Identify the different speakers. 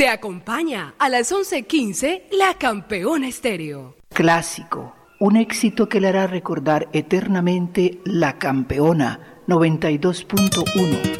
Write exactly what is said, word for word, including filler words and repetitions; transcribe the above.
Speaker 1: Te acompaña a las once quince La Campeona Estéreo.
Speaker 2: Clásico, un éxito que le hará recordar eternamente La Campeona noventa y dos punto uno.